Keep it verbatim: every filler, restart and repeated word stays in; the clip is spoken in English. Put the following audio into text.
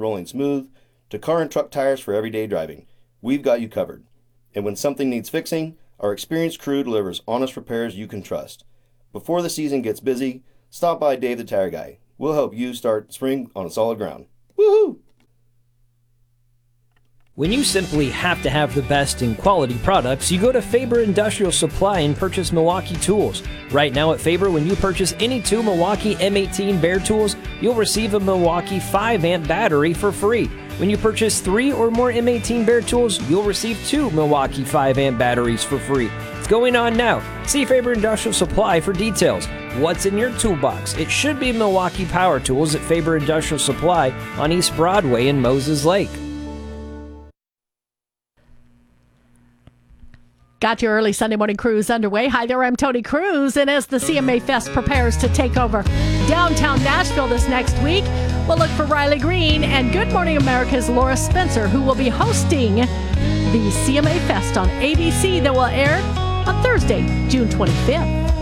rolling smooth to car and truck tires for everyday driving. We've got you covered. And when something needs fixing, our experienced crew delivers honest repairs you can trust. Before the season gets busy, stop by Dave the Tire Guy. We'll help you start spring on solid ground. Woohoo! When you simply have to have the best in quality products, you go to Faber Industrial Supply and purchase Milwaukee tools. Right now at Faber, when you purchase any two Milwaukee M eighteen Bear tools, you'll receive a Milwaukee five amp battery for free. When you purchase three or more M eighteen Bear tools, you'll receive two Milwaukee five amp batteries for free. It's going on now. See Faber Industrial Supply for details. What's in your toolbox? It should be Milwaukee Power Tools at Faber Industrial Supply on East Broadway in Moses Lake. Got your early Sunday morning cruise underway. Hi there, I'm Tony Cruz, and as the C M A Fest prepares to take over downtown Nashville this next week, we'll look for Riley Green and Good Morning America's Laura Spencer, who will be hosting the C M A Fest on A B C that will air on Thursday, June twenty-fifth.